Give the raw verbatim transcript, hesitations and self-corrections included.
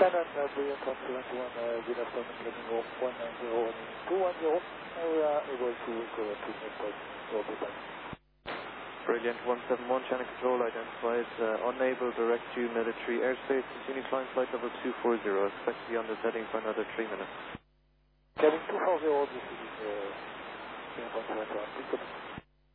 Shannon, uh, Brilliant one two one two one, uh, good afternoon, landing off one nine zero and two one zero, and we are able to go to network orbit. Brilliant one seven one, channel control identified, uh, unable direct you military airspace, continue climb flight level two four zero, expect to be on this heading for another three minutes. Cabin two four zero, this is uh, Brilliant one two one two one,